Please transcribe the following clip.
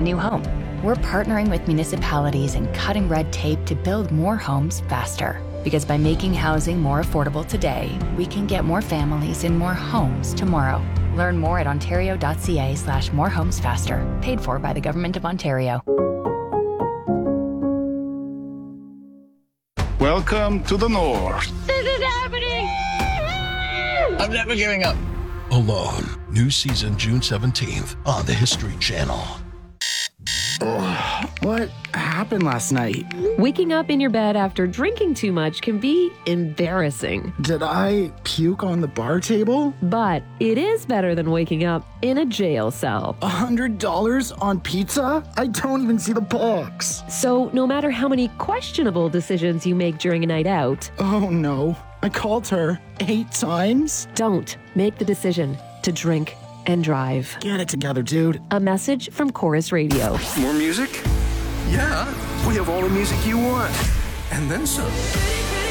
new home. We're partnering with municipalities and cutting red tape to build more homes faster. Because by making housing more affordable today, we can get more families in more homes tomorrow. Learn more at ontario.ca/morehomesfaster. Paid for by the Government of Ontario. Welcome to the North. This is happening! I'm never giving up. Alone. New season June 17th on the History Channel. What happened last night? Waking up in your bed after drinking too much can be embarrassing. Did I puke on the bar table? But it is better than waking up in a jail cell. $100 on pizza? I don't even see the box. So no matter how many questionable decisions you make during a night out... Oh no, I called her 8 times? Don't make the decision to drink and drive. Get it together, dude. A message from Chorus Radio. More music? Yeah, we have all the music you want. And then some.